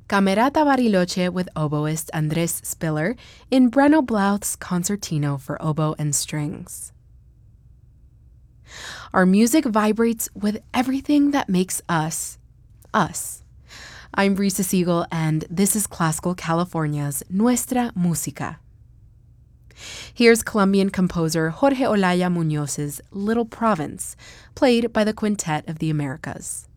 Camerata Bariloche with oboist Andres Spiller in Brenno Blouth's Concertino for Oboe and Strings. Our music vibrates with everything that makes us, us. I'm Risa Siegel, and this is Classical California's Nuestra Música. Here's Colombian composer Jorge Olaya Muñoz's Little Province, played by the Quintet of the Americas.